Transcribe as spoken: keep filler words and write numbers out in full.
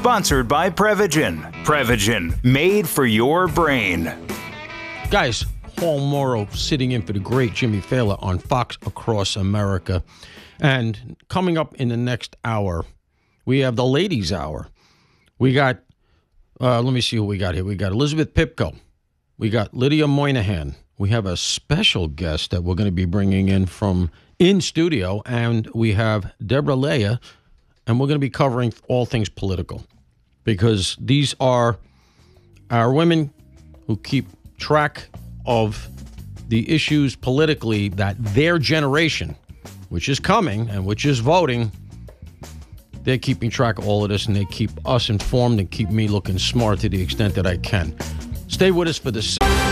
Sponsored by Prevagen. Prevagen, made for your brain. Guys, Paul Morrow sitting in for the great Jimmy Fallon on Fox Across America. And coming up in the next hour, we have the ladies' hour. We got, uh, let me see who we got here. We got Elizabeth Pipko. We got Lydia Moynihan. We have a special guest that we're going to be bringing in from in studio. And we have Deborah Leah. And we're going to be covering all things political. Because these are our women who keep track of the issues politically that their generation, which is coming and which is voting, they're keeping track of all of this, and they keep us informed and keep me looking smart to the extent that I can. Stay with us for this.